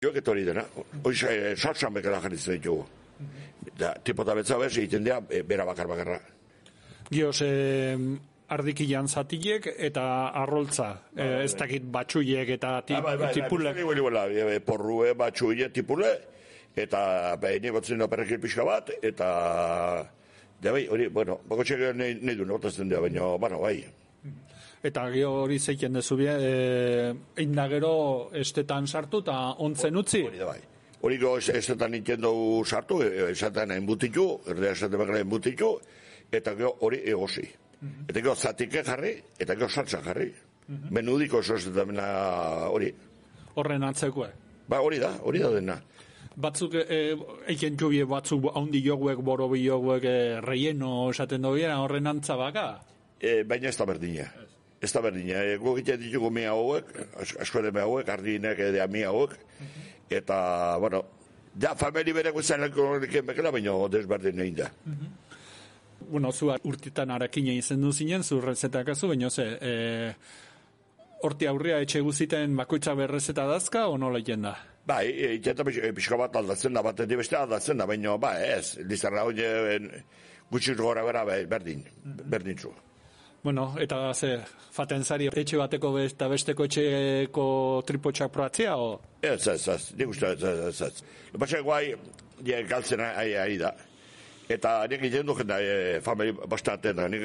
Joak eta hori dena, hori salsan bekara jarritzen ditugu. Tipota betza bez, egiten dira, bera bakarra. Gioz, ardikilan zatilek eta arroltza, ez dakit batxuiek eta tipulek. Porrue, batxuie, tipule, eta behine batzen da perrekil pixka bat, eta bai, hori, bako txegean nahi du, notazten dira, baina, bai. Eta hori zeiten dezu eindagero estetan sartu eta ontzen utzi? Hori da bai. Hori estetan nintzen dugu sartu, esaten enbutitu, erdea esaten bakara enbutitu, eta hori egosi. Eta gero zatike jarri, eta gero saltza jarri. Menudiko oso estetan hori. Horren atzekoe? Ba, hori da dena. Batzuk, eiken txubie batzuk haundi joguek, borobi joguek, relleno esaten dugu, horren antza baka? Baina ez da berdina. Ez da berdina, gogiten ditugu mi hauek, asko ere mi hauek, ardinek edea mi hauek, eta, ja, famili bereko izan lakorekin bekela, baina desberdin egin da. Zu urtitan arakine izen duzinen, zu rezetakazu, baina horti aurria etxe guziten bakoitza berrezeta dazka, o nola iten da? Bai, itxeta pixka bat aldatzen da, bat beste aldatzen da, baina, ez, lizarra hori gutxi gora bera berdintzu. Eta faten zari etxe bateko eta besteko etxeko tripotxak proatzia, o? Ez, nik uste ez. Lepatxak guai, galtzen ari da. Eta nik egiten du jenda, famili bastaten da, nik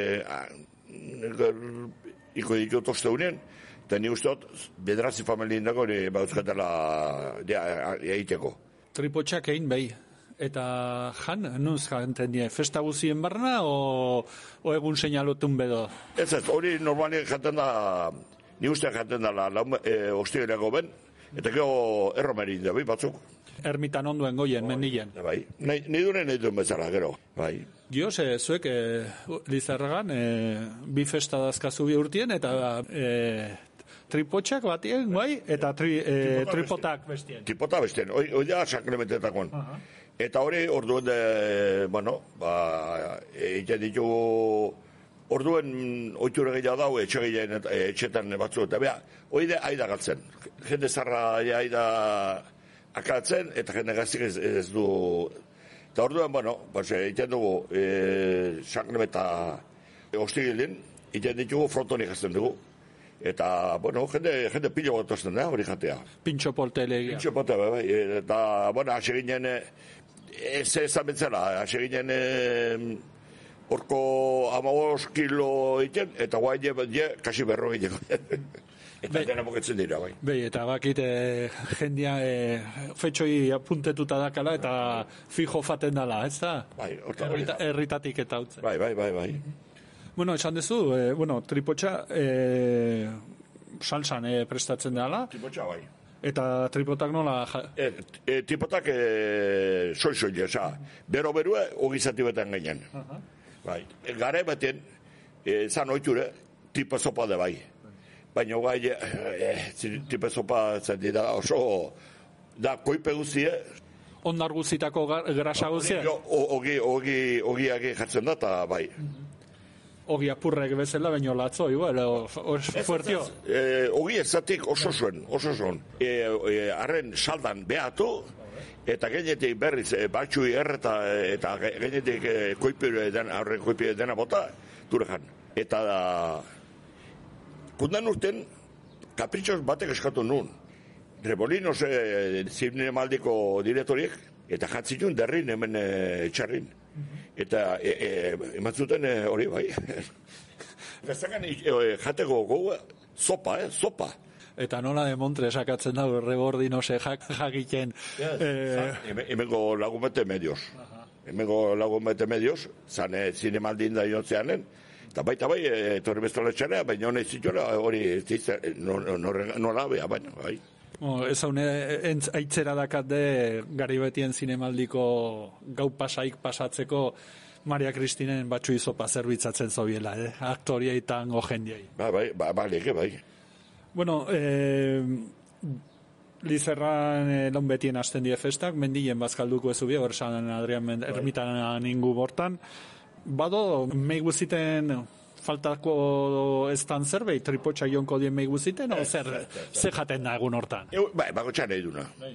iko ditut oste unien, eta nik uste dut, bederazi familien dago, bauzkatela egiteko. Tripotxak egin behi. Eta nuz janten die, festa guzien barna o egun seinalotun bedo? Ez, hori normalien janten da, ni uste janten da ostigerako ben, eta gero erromerin da, batzuk. Ermitan onduen goien, mendilen. Bai, nahi duen bezala, gero, bai. Gioz, zuek Lizarragan bi festa dazkazu bi urtien, eta tripotxak batien, bai, eta tripotak bestien. Tripota bestien, hori da saklementetakon. Eta hori, orduen, egiten ditugu, orduen oiture gehiago dau, etxetan batzu, eta beha, hori da aida galtzen. Jende zarra aida akatzen, eta jende gaztik ez du. Eta orduen, egiten dugu, saklementa ostigilin, egiten ditugu frontonik jazten dugu. Eta, jende pilo bat ozten da, hori jatea. Pintxo poltelegia. Pintxo poltele, bai. Eta, hase ginen, ez ezametzela, hase ginen orko 15 kilo iten, eta guai kasi berro egiteko. Eta dena moketzen dira, bai. Eta bakit jendia fetxoi apuntetuta dakala, eta fijo faten dala, ez da? Bai, erritatik eta utzen. Bai. Esan dezu, tripotxa salsan prestatzen dela. Tripotxa, bai. Eta tripotak nola? Tripotak soil, bero-berue ogizati beten ginen. Bai. Gare baten, zan oiture, tripo sopa de bai. Baina gai, tripo sopa zen da oso, da koipe guzie. Ondar guzitako grasa guzie? Ogiak jartzen da, eta bai. Ogi apurrek bezala, baino latzo, igual, fuertio? Ogi ezatik oso zuen. Arren saldan behatu, eta genetik berriz batxui erreta, eta genetik aurren koipire dena bota, durejan. Eta kundan urten, kapritxos batek eskatu nun. Rebolinos zinemaldiko direktoriek, eta jatzitun derrin hemen txarrin. Eta ematzuten hori bai. Gazakan jateko gogoa, sopa. Eta nola de Montre sakatzen dago rebordinose jakiten. Hemengo lagunbete medios. Zan zinemaldin da jotzeanen. Eta baita bai, torri bestoletxarea, baina honez zituela hori nola bea, baina bai. Ez haune aitzera dakate Garibetien zinemaldiko gau pasaik pasatzeko Maria Kristinen batxui zopa zerbitzatzen zobiela, aktorietan gojendiei. Bai. Lizerran lonbetien hasten die festak, mendilen bazkalduko ezu bi, Adrian Ermitan ningu bortan. Bado, mei guziten faltako estan zerbait, tripotxa jonko dien mei guziten, o zer jaten da egun hortan? Bai, bakotxan nahi duna.